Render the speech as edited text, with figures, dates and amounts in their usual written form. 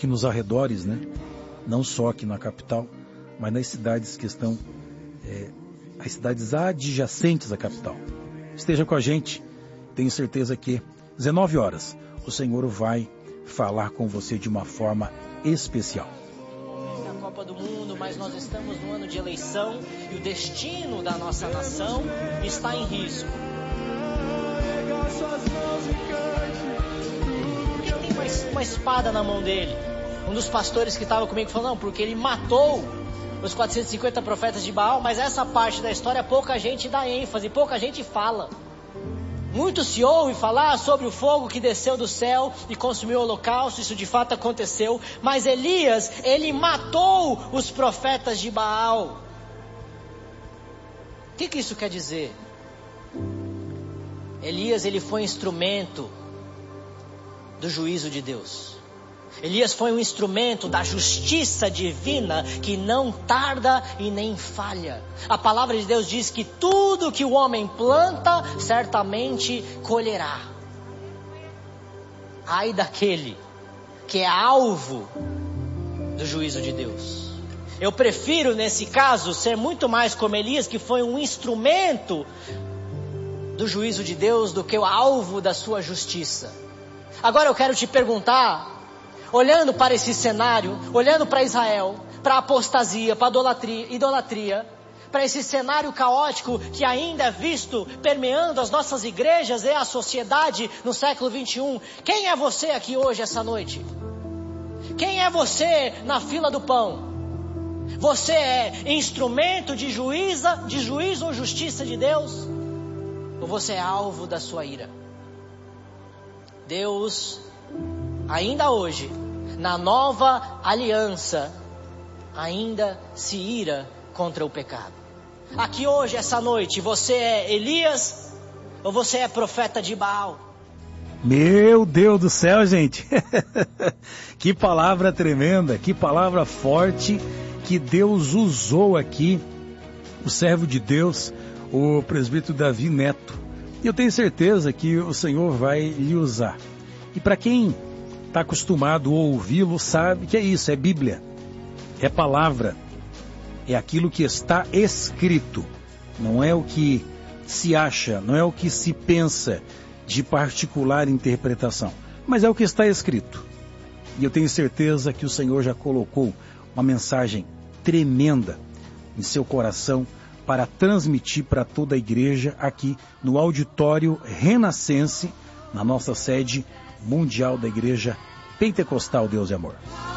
aqui nos arredores, né? Não só aqui na capital, mas nas cidades que estão, as cidades adjacentes à capital. Esteja com a gente, tenho certeza que 19 horas o Senhor vai falar com você de uma forma especial. A Copa do Mundo, mas nós estamos no ano de eleição e o destino da nossa nação está em risco. Por que tem uma espada na mão dele? Um dos pastores que estava comigo falou, não, porque ele matou os 450 profetas de Baal, mas essa parte da história pouca gente dá ênfase, pouca gente fala. Muito se ouve falar sobre o fogo que desceu do céu e consumiu o holocausto, isso de fato aconteceu, mas Elias, ele matou os profetas de Baal. O que isso quer dizer? Elias, ele foi instrumento do juízo de Deus. Elias foi um instrumento da justiça divina que não tarda e nem falha. A palavra de Deus diz que tudo que o homem planta, certamente colherá. Ai daquele que é alvo do juízo de Deus. Eu prefiro, nesse caso, ser muito mais como Elias, que foi um instrumento do juízo de Deus, do que o alvo da sua justiça. Agora eu quero te perguntar, olhando para esse cenário, olhando para Israel, para a apostasia, para a idolatria, para esse cenário caótico que ainda é visto permeando as nossas igrejas e a sociedade no século 21, quem é você aqui hoje, essa noite? Quem é você na fila do pão? Você é instrumento de juízo ou justiça de Deus? Ou você é alvo da sua ira? Deus, ainda hoje, na nova aliança, ainda se ira contra o pecado. Aqui hoje, essa noite, você é Elias ou você é profeta de Baal? Meu Deus do céu, gente! Que palavra tremenda, que palavra forte que Deus usou aqui, o servo de Deus, o presbítero Davi Neto. E eu tenho certeza que o Senhor vai lhe usar. E para quem está acostumado a ouvi-lo, sabe que é isso, é Bíblia, é palavra, é aquilo que está escrito, não é o que se acha, não é o que se pensa de particular interpretação, mas é o que está escrito. E eu tenho certeza que o Senhor já colocou uma mensagem tremenda em seu coração para transmitir para toda a igreja aqui no auditório Renascense, na nossa sede mundial da Igreja Pentecostal Deus e Amor.